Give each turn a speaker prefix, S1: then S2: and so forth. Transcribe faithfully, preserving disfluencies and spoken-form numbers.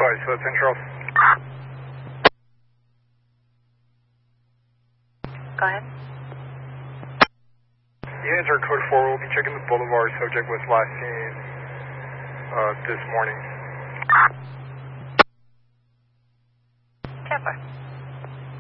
S1: advised, so that's Saint Charles.
S2: Go ahead.
S1: Units are code four. We'll be checking the boulevard. Subject was last seen uh, this morning.